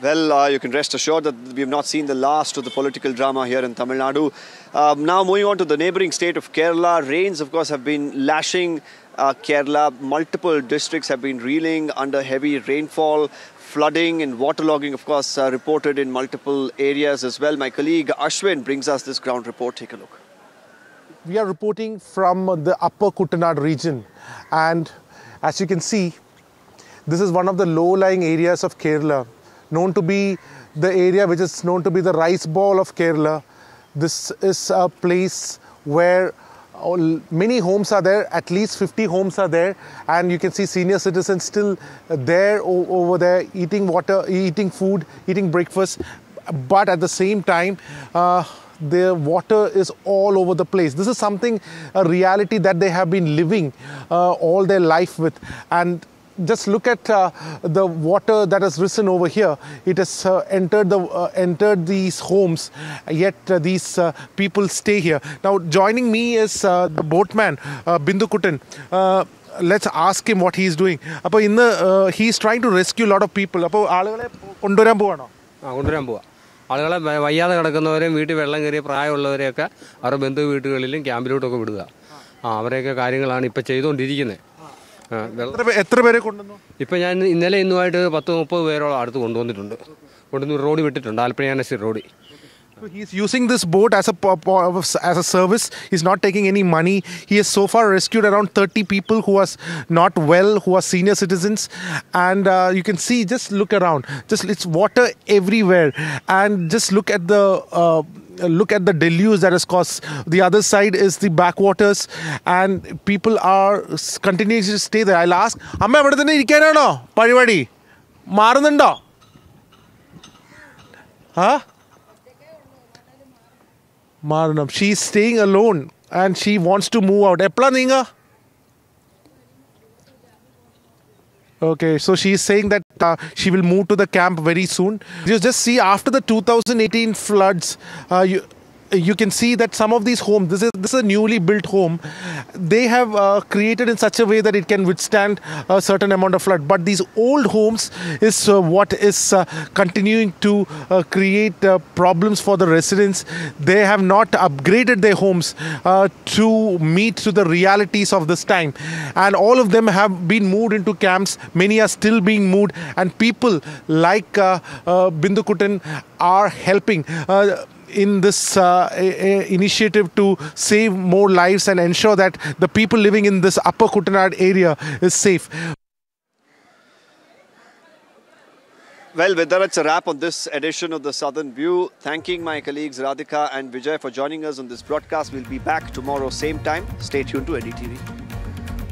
Well, you can rest assured that we have not seen the last of the political drama here in Tamil Nadu. Now moving on to the neighbouring state of Kerala. Rains, of course, have been lashing Kerala. Multiple districts have been reeling under heavy rainfall. Flooding and waterlogging, of course, reported in multiple areas as well. My colleague Ashwin brings us this ground report. Take a look. We are reporting from the Upper Kuttanad region, and as you can see, this is one of the low-lying areas of Kerala, known to be the area which is known to be the rice bowl of Kerala. This is a place where many homes are there, at least 50 homes are there, and you can see senior citizens still there over there eating water, eating food, eating breakfast, but at the same time the water is all over the place. This is something, a reality that they have been living all their life with. And just look at the water that has risen over here. It has entered these homes, yet these people stay here. Now joining me is the boatman Bindukutan. Let's ask him what he is doing. He is trying to rescue a lot of people. ആളുകളെ വയ്യാതെ കിടക്കുന്നവരെയും വീട്ടിൽ വെള്ളം കയറിയ പ്രായമുള്ളവരെയൊക്കെ അവരുടെ ബന്ധുവീടുകളിലും ക്യാമ്പിലോട്ടൊക്കെ വിടുക. അവരെയൊക്കെ കാര്യങ്ങളാണ് ഇപ്പോൾ ചെയ്തുകൊണ്ടിരിക്കുന്നത്. എത്ര പേരെ കൊണ്ടുവന്നു? ഇപ്പോൾ ഞാൻ ഇന്നലെ ഇന്നുമായിട്ട് 10-30 പേരോളം അടുത്ത് കൊണ്ടുവന്നിട്ടുണ്ട്. റോഡ് വിട്ടിട്ടുണ്ട്, Alappuzha road. He's using this boat as a service. He's not taking any money. He has so far rescued around 30 people who are not well, who are senior citizens. And you can see, just look around. It's water everywhere. And just look at the deluge that has caused. The other side is the backwaters, and people are continuing to stay there. I'll ask, Amma, what is the Parivadi? Marunundo? Huh? Maranam. She's staying alone and she wants to move out. Epla ninga? Okay, so she's saying that she will move to the camp very soon. You just see, after the 2018 floods, you can see that some of these homes, this is a newly built home, they have created in such a way that it can withstand a certain amount of flood. But these old homes is what is continuing to create problems for the residents. They have not upgraded their homes to meet to the realities of this time, and all of them have been moved into camps. Many are still being moved, and people like Bindukutan are helping in this initiative to save more lives and ensure that the people living in this Upper Kuttanad area is safe. Well, with that, it's a wrap on this edition of the Southern View. Thanking my colleagues Radhika and Vijay for joining us on this broadcast. We'll be back tomorrow, same time. Stay tuned to NDTV.